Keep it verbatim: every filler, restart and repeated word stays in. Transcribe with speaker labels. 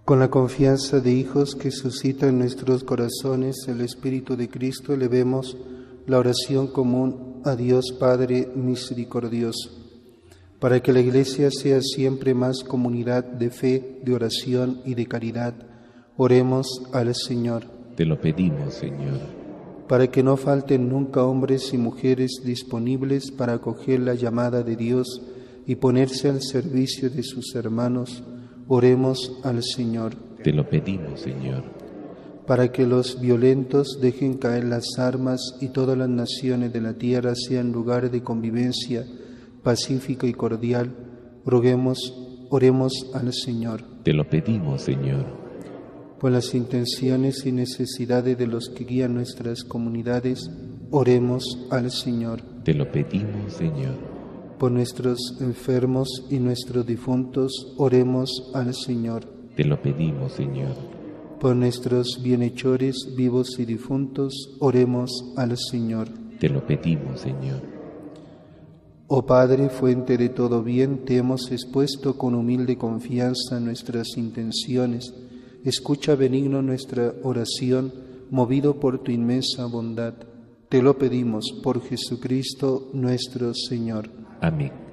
Speaker 1: Con la confianza de hijos que suscita en nuestros corazones el Espíritu de Cristo, elevemos la oración común a Dios Padre misericordioso, para que la Iglesia sea siempre más comunidad de fe, de oración y de caridad. Oremos al Señor.
Speaker 2: Te lo pedimos, Señor.
Speaker 1: Para que no falten nunca hombres y mujeres disponibles para acoger la llamada de Dios y ponerse al servicio de sus hermanos, oremos al Señor.
Speaker 2: Te lo pedimos, Señor.
Speaker 1: Para que los violentos dejen caer las armas y todas las naciones de la tierra sean lugar de convivencia pacífica y cordial, roguemos, oremos al Señor.
Speaker 2: Te lo pedimos, Señor.
Speaker 1: Por las intenciones y necesidades de los que guían nuestras comunidades, oremos al Señor.
Speaker 2: Te lo pedimos, Señor.
Speaker 1: Por nuestros enfermos y nuestros difuntos, oremos al Señor.
Speaker 2: Te lo pedimos, Señor.
Speaker 1: Por nuestros bienhechores vivos y difuntos, oremos al Señor.
Speaker 2: Te lo pedimos, Señor.
Speaker 1: Oh Padre, fuente de todo bien, te hemos expuesto con humilde confianza nuestras intenciones. Escucha benigno nuestra oración, movido por tu inmensa bondad. Te lo pedimos por Jesucristo nuestro Señor.
Speaker 2: Amén.